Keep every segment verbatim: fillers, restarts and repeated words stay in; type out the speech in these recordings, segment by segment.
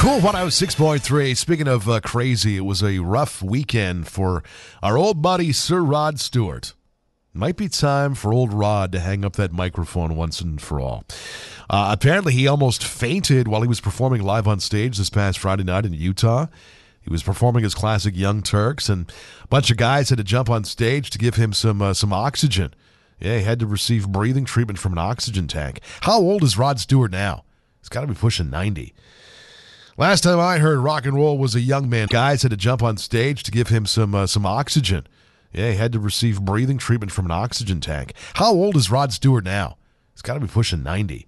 Cool one oh six point three. Speaking of uh, crazy, it was a rough weekend for our old buddy Sir Rod Stewart. Might be time for old Rod to hang up that microphone once and for all. Uh, apparently, he almost fainted while he was performing live on stage this past Friday night in Utah. He was performing his classic Young Turks, and a bunch of guys had to jump on stage to give him some uh, some oxygen. Yeah, he had to receive breathing treatment from an oxygen tank. How old is Rod Stewart now? He's got to be pushing ninety. Last time I heard, rock and roll was a young man. Guys had to jump on stage to give him some uh, some oxygen. Yeah, he had to receive breathing treatment from an oxygen tank. How old is Rod Stewart now? He's got to be pushing ninety.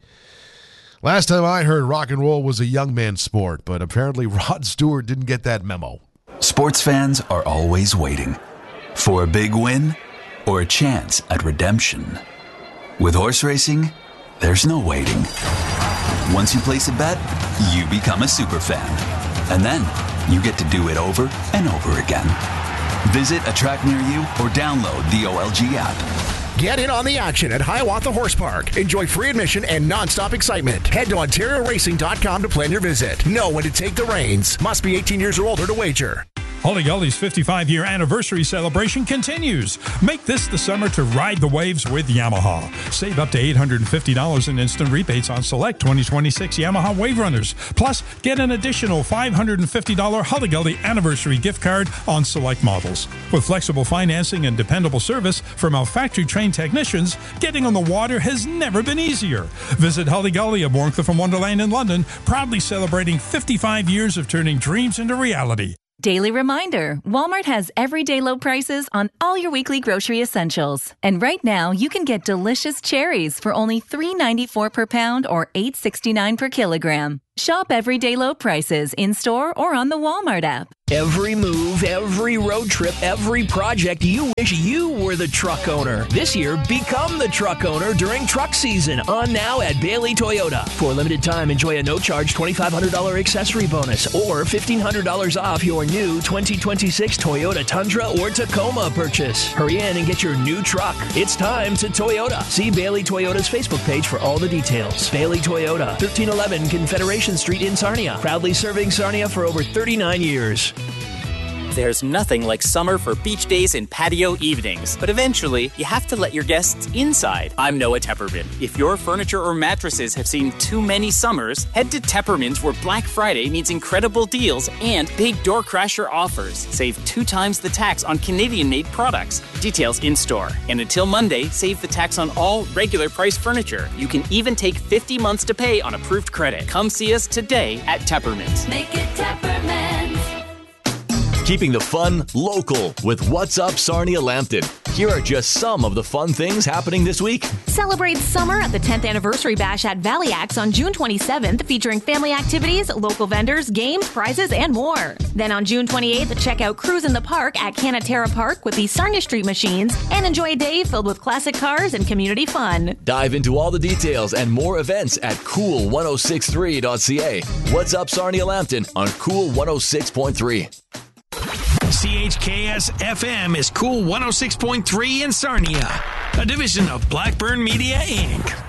Last time I heard, rock and roll was a young man's sport, but apparently Rod Stewart didn't get that memo. Sports fans are always waiting for a big win or a chance at redemption. With horse racing, there's no waiting. Once you place a bet, you become a super fan. And then you get to do it over and over again. Visit a track near you or download the O L G app. Get in on the action at Hiawatha Horse Park. Enjoy free admission and nonstop excitement. Head to Ontario Racing dot com to plan your visit. Know when to take the reins. Must be eighteen years or older to wager. Holly Gully's fifty-five-year anniversary celebration continues. Make this the summer to ride the waves with Yamaha. Save up to eight hundred fifty dollars in instant rebates on select twenty twenty-six Yamaha Wave Runners. Plus, get an additional five hundred fifty dollars Holly Gully anniversary gift card on select models. With flexible financing and dependable service from our factory-trained technicians, getting on the water has never been easier. Visit Holly Gully of Warncliffe and Wonderland in London, proudly celebrating fifty-five years of turning dreams into reality. Daily reminder, Walmart has everyday low prices on all your weekly grocery essentials. And right now, you can get delicious cherries for only three dollars and ninety-four cents per pound or eight dollars and sixty-nine cents per kilogram. Shop everyday low prices in-store or on the Walmart app. Every move, every road trip, every project, you wish you were the truck owner. This year, become the truck owner during truck season. On now at Bailey Toyota. For a limited time, enjoy a no-charge twenty-five hundred dollars accessory bonus or fifteen hundred dollars off your new twenty twenty-six Toyota Tundra or Tacoma purchase. Hurry in and get your new truck. It's time to Toyota. See Bailey Toyota's Facebook page for all the details. Bailey Toyota, thirteen eleven Confederation Street in Sarnia. Proudly serving Sarnia for over thirty-nine years. There's nothing like summer for beach days and patio evenings, but eventually you have to let your guests inside. I'm Noah Tepperman. If your furniture or mattresses have seen too many summers, head to Tepperman's where Black Friday means incredible deals and big door crasher offers. Save two times the tax on Canadian-made products. Details in store. And until Monday, save the tax on all regular price furniture. You can even take fifty months to pay on approved credit. Come see us today at Tepperman's. Make it Tepperman's. Keeping the fun local with What's Up Sarnia Lambton. Here are just some of the fun things happening this week. Celebrate summer at the tenth Anniversary Bash at Valley Axe on June twenty-seventh, featuring family activities, local vendors, games, prizes, and more. Then on June twenty-eighth, check out Cruise in the Park at Canatera Park with the Sarnia Street Machines and enjoy a day filled with classic cars and community fun. Dive into all the details and more events at cool ten sixty-three dot c a. What's Up Sarnia Lambton on Cool one oh six point three. C H K S F M is Cool one oh six point three in Sarnia, a division of Blackburn Media, Incorporated.